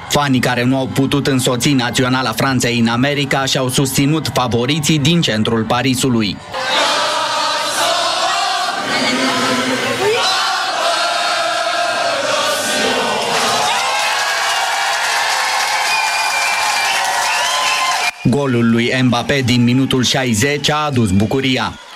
Fanii care nu au putut însoți naționala Franței în America și-au susținut favoriții din centrul Parisului. Golul lui Mbappé din minutul 60 a adus bucuria.